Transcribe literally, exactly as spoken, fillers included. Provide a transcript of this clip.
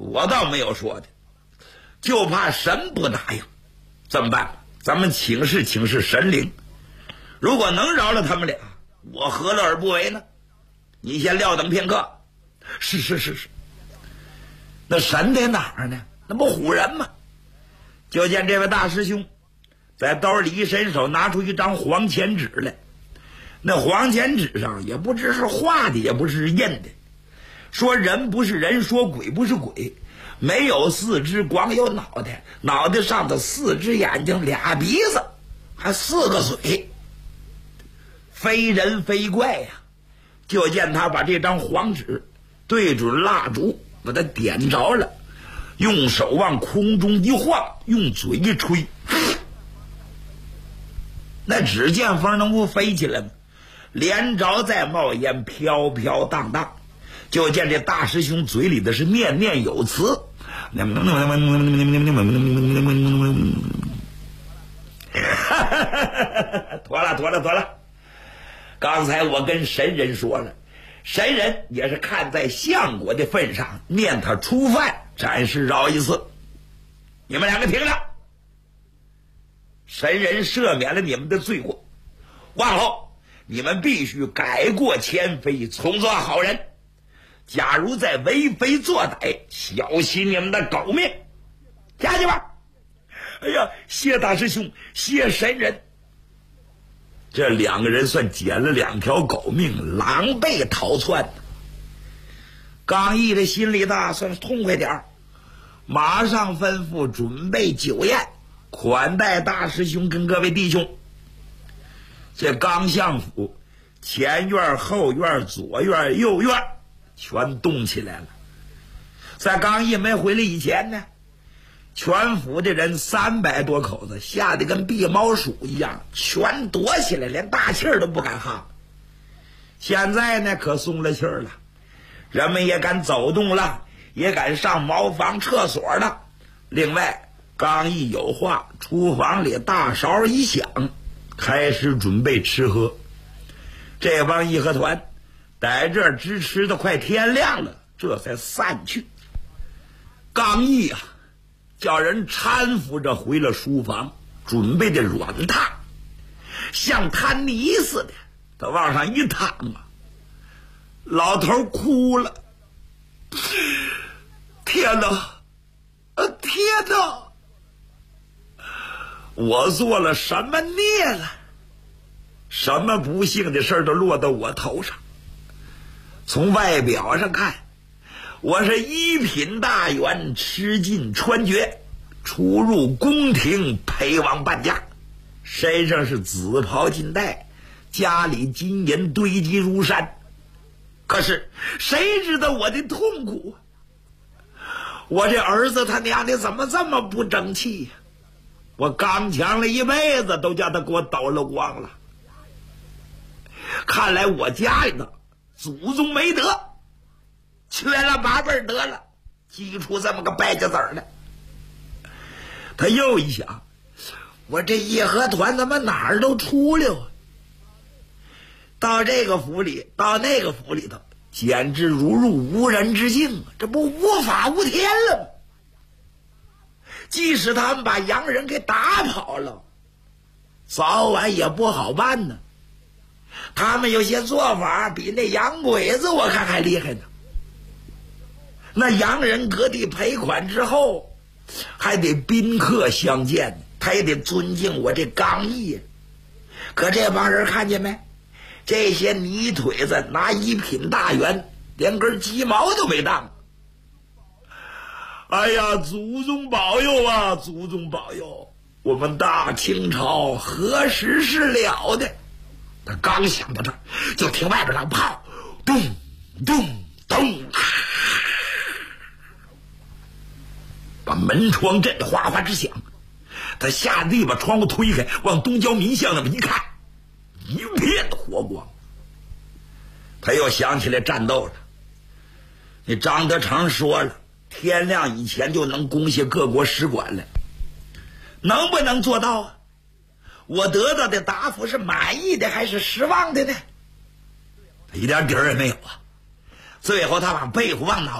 我倒没有说的，就怕神不答应。怎么办？咱们请示请示神灵，如果能饶了他们俩，我何乐而不为呢？你先撂等片刻。是是是是。那神在哪儿呢？那不唬人吗？就见这位大师兄在兜里一伸手，拿出一张黄钱纸来。那黄钱纸上也不知是画的，也不是印的，说人不是人，说鬼不是鬼，没有四肢，光有脑袋，脑袋上的四只眼睛，俩鼻子，还四个嘴，非人非怪呀、啊！就见他把这张黄纸对准蜡烛，把它点着了，用手往空中一晃，用嘴一吹，那纸见风能不飞起来吗？连着再冒烟，飘飘荡荡。就见这大师兄嘴里的是念念有词，妥了妥了妥了。刚才我跟神人说了，神人也是看在相国的份上，念他初犯，暂时饶一次。你们两个听着，神人赦免了你们的罪过，往后你们必须改过迁非，从做好人。假如再为非作歹，小心你们的狗命。下去吧。哎呀，谢大师兄，谢神人。这两个人算捡了两条狗命，狼狈逃窜。刚毅的心里呢算是痛快点儿，马上吩咐准备酒宴，款待大师兄跟各位弟兄。这刚相府前院后院左院右院全动起来了。在刚毅没回来以前呢，全府的人三百多口子吓得跟避猫鼠一样，全躲起来，连大气儿都不敢哈。现在呢可松了气儿了，人们也敢走动了，也敢上茅房厕所了。另外刚一有话，厨房里大勺一响，开始准备吃喝。这帮义和团在这儿直吃的快天亮了，这才散去。刚毅啊叫人搀扶着回了书房，准备的软榻，像摊泥似的，他往上一躺啊，老头哭了。天哪，呃，天哪，我做了什么孽了？什么不幸的事都落到我头上。从外表上看，我是一品大员，吃尽穿爵，出入宫廷，陪王伴驾，身上是紫袍金带，家里金银堆积如山。可是谁知道我的痛苦？我这儿子他娘的怎么这么不争气呀、啊？我刚强了一辈子，都叫他给我抖了光了。看来我家里头祖宗没德，缺了八辈得了，激出这么个败家子儿来。他又一想，我这义和团怎么哪儿都出溜啊？到这个府里，到那个府里头，简直如入无人之境啊！这不无法无天了吗？即使他们把洋人给打跑了，早晚也不好办呢。他们有些做法比那洋鬼子我看还厉害呢。那洋人割地赔款之后，还得宾客相见，他也得尊敬我这刚毅。可这帮人看见没？这些泥腿子拿一品大员，连根鸡毛都没当。哎呀，祖宗保佑啊，祖宗保佑，我们大清朝何时是了的？他刚想到这儿，就听外边那炮咚咚咚，把门窗震得哗哗直响。他吓得把窗户推开，往东郊民巷那么一看，一片火光。他又想起来战斗了。那张德成说了，天亮以前就能攻下各国使馆来，能不能做到啊？我得到的答复是满意的还是失望的呢？一点底儿也没有啊。最后他把被子往脑